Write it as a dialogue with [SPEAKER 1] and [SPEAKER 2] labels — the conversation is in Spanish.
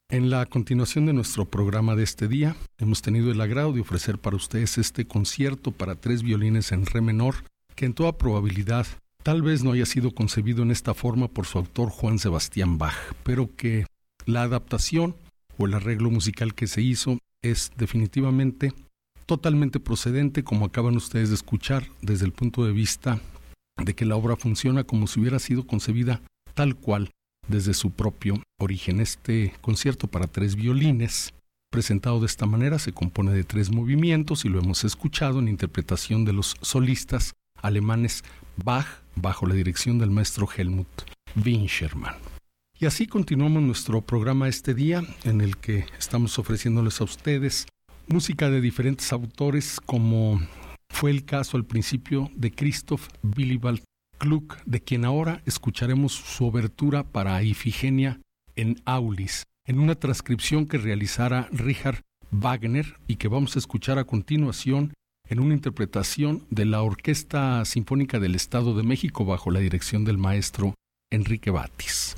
[SPEAKER 1] En la continuación de nuestro programa de este día, hemos tenido el agrado de ofrecer para ustedes este concierto para 3 violines en re menor, que en toda probabilidad tal vez no haya sido concebido en esta forma por su autor Juan Sebastián Bach, pero que la adaptación o el arreglo musical que se hizo es definitivamente totalmente procedente, como acaban ustedes de escuchar, desde el punto de vista de que la obra funciona como si hubiera sido concebida tal cual desde su propio origen. Este concierto para 3 violines, presentado de esta manera, se compone de 3 movimientos y lo hemos escuchado en interpretación de los solistas alemanes Bach, bajo la dirección del maestro Helmut Winchelmann. Y así continuamos nuestro programa este día, en el que estamos ofreciéndoles a ustedes música de diferentes autores, como fue el caso al principio de Christoph Willibald Gluck, de quien ahora escucharemos su obertura para Ifigenia en Aulis, en una transcripción que realizara Richard Wagner y que vamos a escuchar a continuación en una interpretación de la Orquesta Sinfónica del Estado de México bajo la dirección del maestro Enrique Batis.